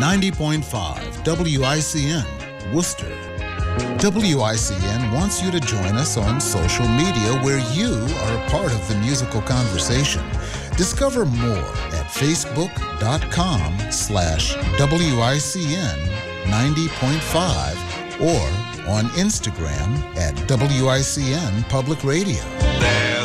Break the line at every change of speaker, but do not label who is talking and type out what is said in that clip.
90.5 WICN, Worcester. WICN wants you to join us on social media where you are a part of the musical conversation. Discover more at facebook.com/WICN 90.5 or on Instagram at WICN Public Radio.